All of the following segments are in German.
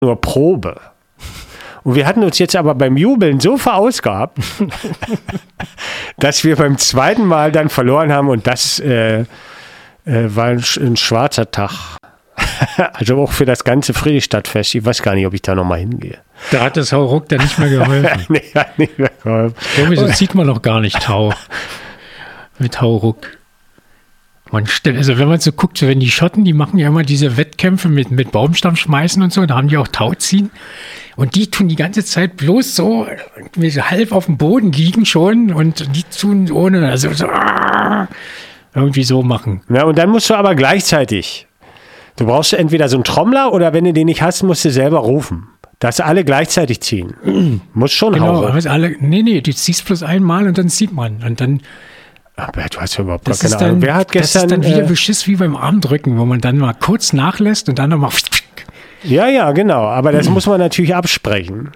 nur Probe. Und wir hatten uns jetzt aber beim Jubeln so verausgabt, dass wir beim zweiten Mal dann verloren haben und das war ein schwarzer Tag. Also auch für das ganze Friedrichstadtfest. Ich weiß gar nicht, ob ich da nochmal hingehe. Da hat das Hauruck dann nicht mehr geholfen. Nee, hat nicht mehr geholfen. Wieso zieht man noch gar nicht Tau mit Hauruck? Also wenn man so guckt, wenn die Schotten, die machen ja immer diese Wettkämpfe mit Baumstamm schmeißen und so, da haben die auch Tau ziehen. Und die tun die ganze Zeit bloß so halb auf dem Boden liegen schon und die tun ohne, also so, irgendwie so machen. Ja, und dann musst du aber gleichzeitig, du brauchst entweder so einen Trommler oder wenn du den nicht hast, musst du selber rufen. Dass alle gleichzeitig ziehen. Muss schon genau, hauen. Nee, du ziehst bloß einmal und dann zieht man. Und dann. Aber du hast ja überhaupt gar keine Ahnung. Wer hat gestern, das ist dann wieder Beschiss wie beim Armdrücken, wo man dann mal kurz nachlässt und dann nochmal. Ja, genau. Aber das muss man natürlich absprechen.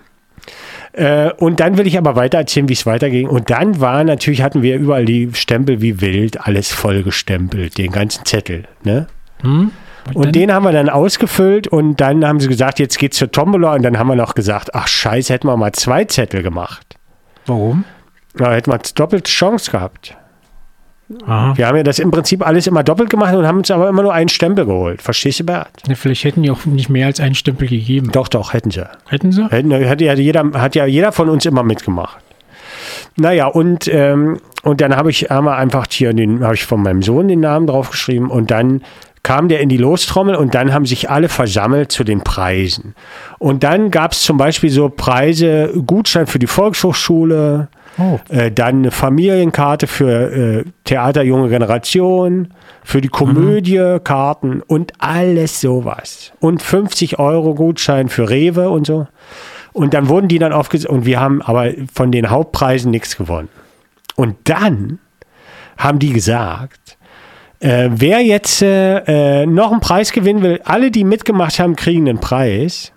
Und dann will ich aber weiter erzählen, wie es weiterging. Und dann hatten wir überall die Stempel wie wild, alles voll gestempelt, den ganzen Zettel. Ne? Und den haben wir dann ausgefüllt und dann haben sie gesagt, jetzt geht's zur Tombola und dann haben wir noch gesagt, ach scheiße, hätten wir mal 2 Zettel gemacht. Warum? Ja, hätten wir doppelte Chance gehabt. Aha. Wir haben ja das im Prinzip alles immer doppelt gemacht und haben uns aber immer nur einen Stempel geholt. Verstehst du, Bert? Ja, vielleicht hätten die auch nicht mehr als einen Stempel gegeben. Doch, hätten sie. Hätten sie? Hat ja jeder von uns immer mitgemacht. Naja, und dann habe ich von meinem Sohn den Namen draufgeschrieben und dann kam der in die Lostrommel und dann haben sich alle versammelt zu den Preisen. Und dann gab es zum Beispiel so Preise, Gutschein für die Volkshochschule, dann eine Familienkarte für Theater Junge Generation, für die Komödie, Karten und alles sowas. Und 50 € Gutschein für Rewe und so. Und dann wurden die dann aufgesetzt und wir haben aber von den Hauptpreisen nichts gewonnen. Und dann haben die gesagt, wer jetzt noch einen Preis gewinnen will, alle, die mitgemacht haben, kriegen einen Preis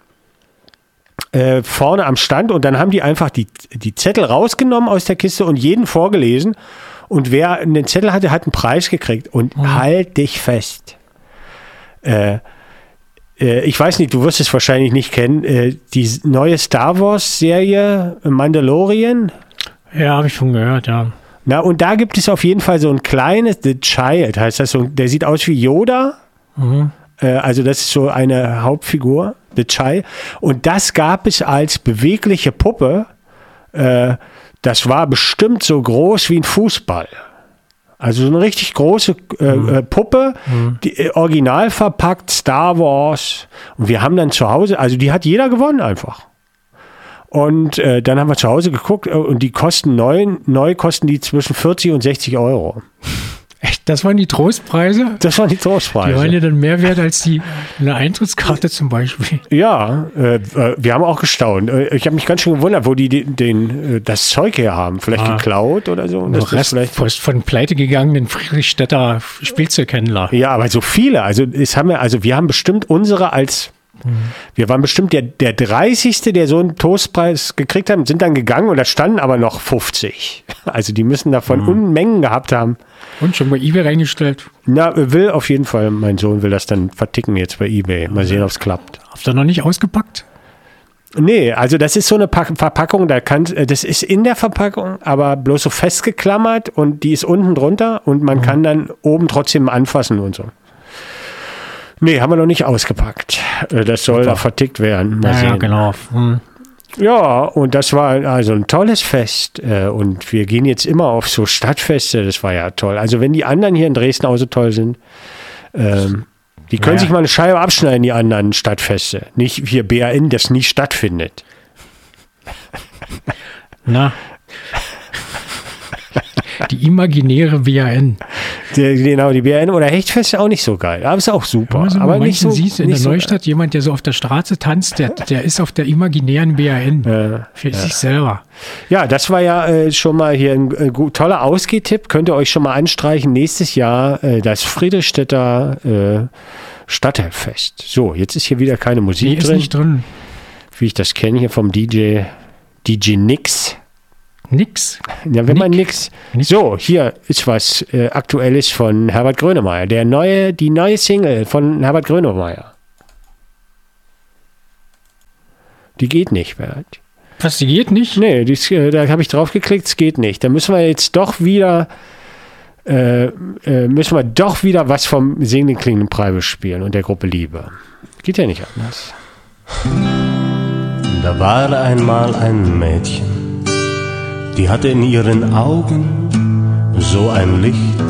vorne am Stand und dann haben die einfach die Zettel rausgenommen aus der Kiste und jeden vorgelesen und wer einen Zettel hatte, hat einen Preis gekriegt und halt dich fest. Ich weiß nicht, du wirst es wahrscheinlich nicht kennen, die neue Star Wars Serie Mandalorian. Ja, habe ich schon gehört, ja. Na, und da gibt es auf jeden Fall so ein kleines, The Child heißt das so, der sieht aus wie Yoda. Also das ist so eine Hauptfigur, The Child. Und das gab es als bewegliche Puppe. Das war bestimmt so groß wie ein Fußball. Also so eine richtig große Puppe, die original verpackt, Star Wars. Und wir haben dann zu Hause, also die hat jeder gewonnen einfach. Und dann haben wir zu Hause geguckt und die kosten neu kosten die zwischen 40 und 60 €. Echt? Das waren die Trostpreise? Das waren die Trostpreise. Die waren ja dann mehr wert als eine Eintrittskarte zum Beispiel. Ja, wir haben auch gestaunt. Ich habe mich ganz schön gewundert, wo die das Zeug her haben. Vielleicht geklaut oder so. Das ist vielleicht von pleite gegangenen Friedrichstädter Spielzeughändler. Ja, aber so viele. Also wir haben bestimmt unsere als wir waren bestimmt der 30. der so einen Toastpreis gekriegt haben, sind dann gegangen und da standen aber noch 50. Also die müssen davon Unmengen gehabt haben. Und schon bei eBay reingestellt? Na, will auf jeden Fall, mein Sohn will das dann verticken jetzt bei eBay. Mal sehen, ob es klappt. Habt ihr noch nicht ausgepackt? Nee, also das ist so eine Verpackung, das ist in der Verpackung, aber bloß so festgeklammert und die ist unten drunter und man kann dann oben trotzdem anfassen und so. Nee, haben wir noch nicht ausgepackt. Das soll da vertickt werden. Mal sehen. Ja, genau. Ja, und das war also ein tolles Fest. Und wir gehen jetzt immer auf so Stadtfeste. Das war ja toll. Also wenn die anderen hier in Dresden auch so toll sind, die können sich mal eine Scheibe abschneiden, die anderen Stadtfeste. Nicht hier BAN, das nie stattfindet. Na. Die imaginäre BAN. Genau, die BAN oder Hechtfeste auch nicht so geil. Aber ist auch super. Also aber nicht so. Siehst du in der Neustadt jemand, der so auf der Straße tanzt, der ist auf der imaginären BAN. Für sich selber. Ja, das war ja schon mal hier ein toller Ausgehtipp. Könnt ihr euch schon mal anstreichen. Nächstes Jahr das Friedrichstädter Stadtteilfest. So, jetzt ist hier wieder keine Musik drin. Ist nicht drin. Wie ich das kenne hier vom DJ Nix. Nix? Ja, wenn man nix. So, hier ist was Aktuelles von Herbert Grönemeyer. Die neue Single von Herbert Grönemeyer. Die geht nicht, Bert. Was, die geht nicht? Nee, da habe ich drauf geklickt, es geht nicht. Da müssen wir jetzt doch wieder was vom Singenden Klingenden Preibe spielen und der Gruppe Liebe. Geht ja nicht anders. Da war einmal ein Mädchen, die hatte in ihren Augen so ein Licht,